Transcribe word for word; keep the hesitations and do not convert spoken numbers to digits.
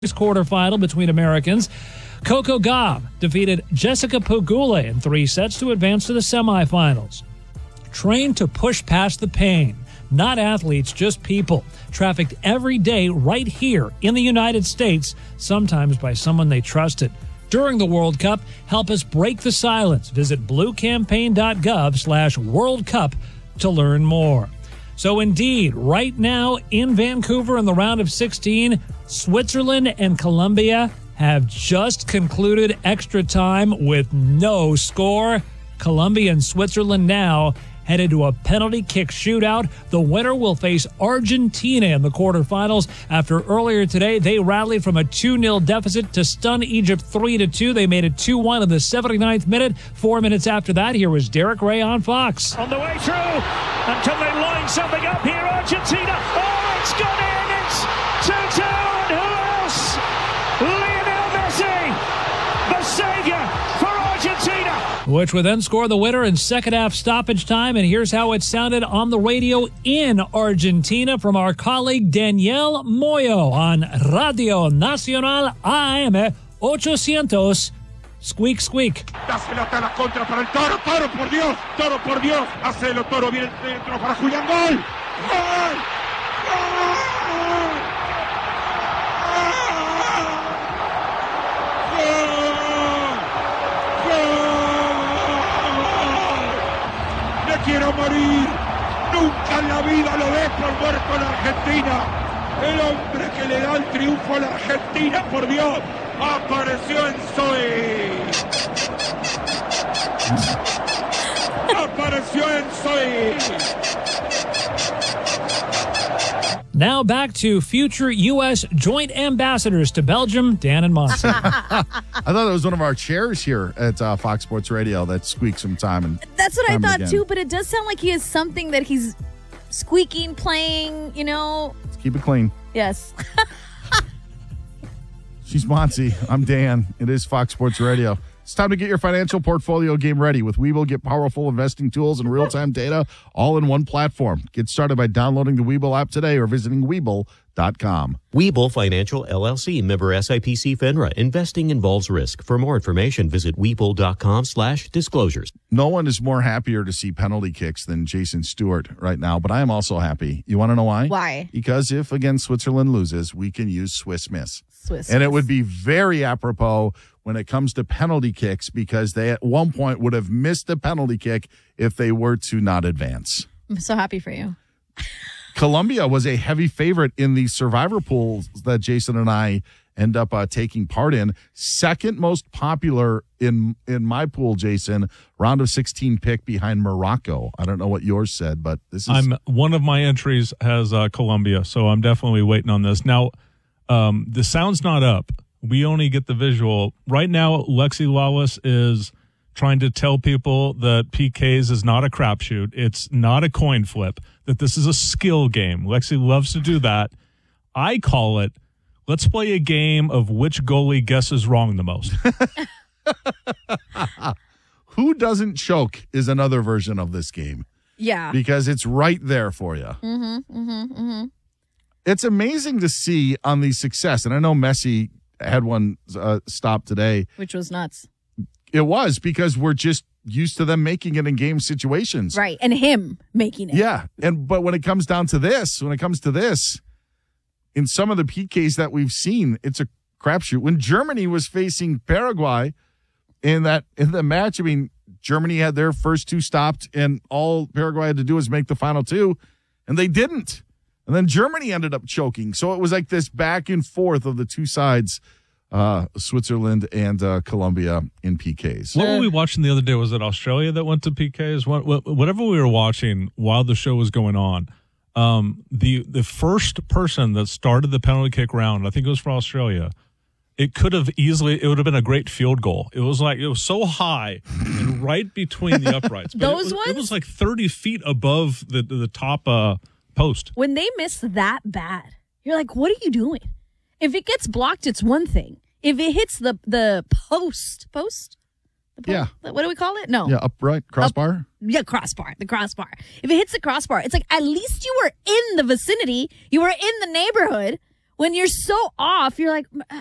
quarterfinal between Americans. Coco Gauff defeated Jessica Pegula in three sets to advance to the semifinals. Trained to push past the pain. Not athletes, just people. Trafficked every day right here in the United States, sometimes by someone they trusted. During the World Cup, help us break the silence. Visit bluecampaign.gov slash World Cup to learn more. So indeed, right now in Vancouver in the round of sixteen, Switzerland and Colombia have just concluded extra time with no score. Colombia and Switzerland now headed to a penalty kick shootout. The winner will face Argentina in the quarterfinals after earlier today they rallied from a two nil deficit to stun Egypt three to two. They made it two one in the seventy-ninth minute. Four minutes after that, here was Derek Ray on Fox. On the way through, and can they line something up here? Argentina, oh, it's gone in, it's two two, and who else? Lionel Messi, the savior for Argentina. Which would then score the winner in second half stoppage time. And here's how it sounded on the radio in Argentina from our colleague Danielle Moyo on Radio Nacional A M eight hundred. Squeak, squeak. Dásela a la contra para el Toro. Toro, por Dios. Toro, por Dios. Hacelo, Toro. Viene dentro para Julián. ¡Gol! ¡Gol! Quiero morir, nunca en la vida lo ves por muerto en Argentina. El hombre que le da el triunfo a la Argentina, por Dios, apareció en Zoe. Apareció en Zoe. Now back to future U S joint ambassadors to Belgium, Dan and Monty. I thought it was one of our chairs here at uh, Fox Sports Radio that squeaks some time. And That's what I time thought again. too, but it does sound like he has something that he's squeaking, playing, you know. Let's keep it clean. Yes. She's Monty. I'm Dan. It is Fox Sports Radio. It's time to get your financial portfolio game ready. With Webull, get powerful investing tools and real-time data all in one platform. Get started by downloading the Webull app today or visiting Webull dot com. Webull Financial L L C, member S I P C FINRA. Investing involves risk. For more information, visit Webull dot com slash disclosures. No one is more happier to see penalty kicks than Jason Stewart right now, but I am also happy. You want to know why? Why? Because if, again, Switzerland loses, we can use Swiss Miss. Swiss And it Miss. would be very apropos when it comes to penalty kicks because they at one point would have missed the penalty kick if they were to not advance. I'm so happy for you. Colombia was a heavy favorite in the survivor pools that Jason and I end up uh, taking part in. Second most popular in in my pool, Jason, round of sixteen pick behind Morocco. I don't know what yours said, but this is... I'm one of my entries has uh, Colombia, so I'm definitely waiting on this. Now, um, the sound's not up. We only get the visual. Right now, Lexi Lawless is trying to tell people that P Ks is not a crapshoot. It's not a coin flip, that this is a skill game. Lexi loves to do that. I call it, let's play a game of which goalie guesses wrong the most. Who doesn't choke is another version of this game. Yeah. Because it's right there for you. Mm-hmm, mm-hmm, mm-hmm. It's amazing to see on the success, and I know Messi had one uh, stop today. Which was nuts. It was because we're just used to them making it in game situations. Right. And him making it. Yeah. And but when it comes down to this, when it comes to this, in some of the P Ks that we've seen, it's a crapshoot. When Germany was facing Paraguay in that in the match, I mean, Germany had their first two stopped, and all Paraguay had to do was make the final two, and they didn't. And then Germany ended up choking. So it was like this back and forth of the two sides, uh, Switzerland and uh, Colombia in P Ks. What were we watching the other day? Was it Australia that went to P Ks? What, what, whatever we were watching while the show was going on, um, the the first person that started the penalty kick round, I think it was for Australia, it could have easily, it would have been a great field goal. It was like, it was so high and right between the uprights. But Those it was, ones? It was like thirty feet above the, the, the top uh, post. When they miss that bad, you're like, what are you doing? If it gets blocked, it's one thing. If it hits the the post, post? The post Yeah. What do we call it? No. Yeah, upright, crossbar. Up, yeah, crossbar, the crossbar. If it hits the crossbar, it's like at least you were in the vicinity. You were in the neighborhood. when you're so off, you're like,